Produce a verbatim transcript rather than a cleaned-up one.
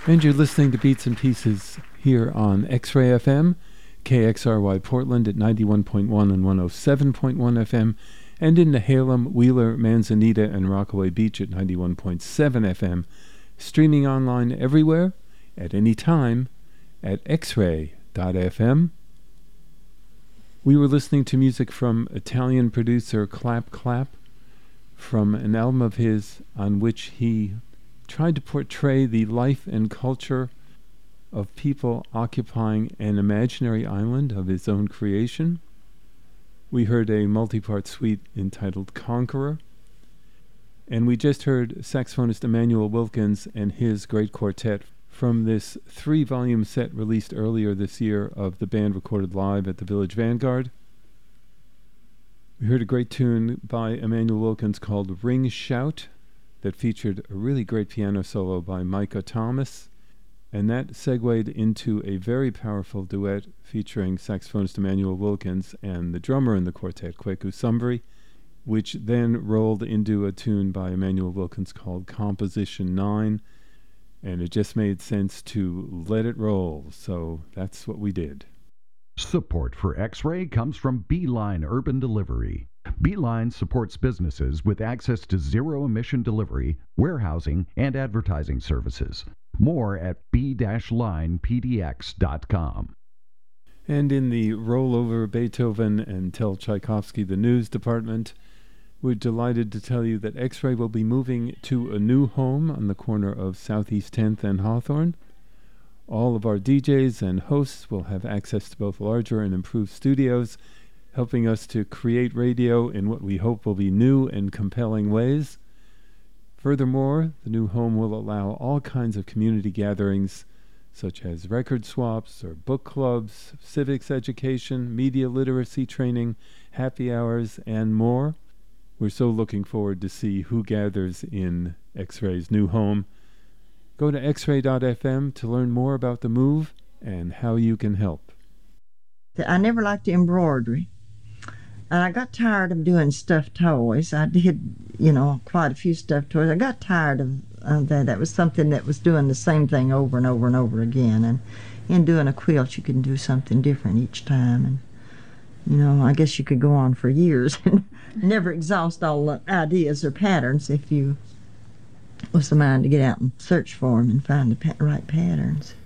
And you're listening to Beats and Pieces here on X-Ray F M, K X R Y Portland at ninety-one point one and one oh seven point one F M, and in Nehalem, Wheeler, Manzanita, and Rockaway Beach at ninety-one point seven F M, streaming online everywhere, at any time, at x ray dot f m. We were listening to music from Italian producer Clap Clap, from an album of his on which he tried to portray the life and culture of people occupying an imaginary island of his own creation. We heard a multi-part suite entitled Conqueror, and we just heard saxophonist Emmanuel Wilkins and his great quartet from this three-volume set released earlier this year of the band recorded live at the Village Vanguard. We heard a great tune by Emmanuel Wilkins called Ring Shout that featured a really great piano solo by Micah Thomas, and that segued into a very powerful duet featuring saxophonist Emmanuel Wilkins and the drummer in the quartet, Kweku Sumbri, which then rolled into a tune by Emmanuel Wilkins called Composition nine, and it just made sense to let it roll, so that's what we did. Support for X-Ray comes from Beeline Urban Delivery. Beeline supports businesses with access to zero-emission delivery, warehousing, and advertising services. More at b dash line p d x dot com. And in the rollover Beethoven and Tell Tchaikovsky the News department, we're delighted to tell you that X-Ray will be moving to a new home on the corner of Southeast tenth and Hawthorne. All of our D Js and hosts will have access to both larger and improved studios, helping us to create radio in what we hope will be new and compelling ways. Furthermore, the new home will allow all kinds of community gatherings, such as record swaps or book clubs, civics education, media literacy training, happy hours, and more. We're so looking forward to see who gathers in X-Ray's new home. Go to x ray dot f m to learn more about the move and how you can help. I never liked embroidery, and I got tired of doing stuffed toys. I did, you know, quite a few stuffed toys. I got tired of uh, that. That was something that was doing the same thing over and over and over again. And in doing a quilt, you can do something different each time. And, you know, I guess you could go on for years and never exhaust all the ideas or patterns if you was the mind to get out and search for them and find the pa- right patterns.